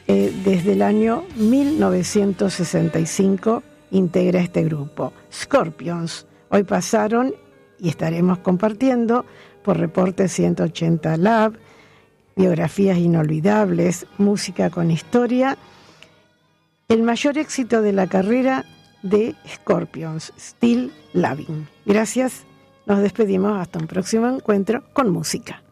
desde el año 1965 integra este grupo. Scorpions, hoy pasaron y estaremos compartiendo por Reporte 180 Lab, biografías inolvidables, música con historia, el mayor éxito de la carrera de Scorpions, Still Loving. Gracias, nos despedimos hasta un próximo encuentro con música.